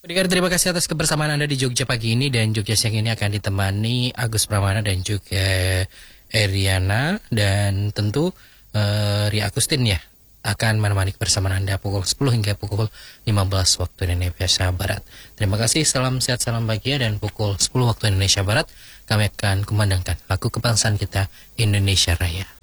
Pendengar, terima kasih atas kebersamaan Anda di Jogja pagi ini, dan Jogja siang ini akan ditemani Agus Pramana dan juga Eriana, dan tentu Ria Agustin ya akan menemani kebersamaan Anda pukul 10 hingga pukul 15 waktu Indonesia Barat. Terima kasih, salam sehat, salam bahagia, dan pukul 10 waktu Indonesia Barat kami akan kumandangkan lagu kebangsaan kita, Indonesia Raya.